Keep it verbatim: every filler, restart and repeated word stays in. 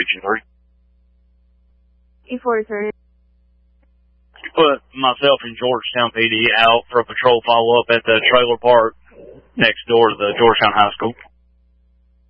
Region three. E forty-three. Put myself and Georgetown P D out for a patrol follow-up at the trailer park next door to the Georgetown High School.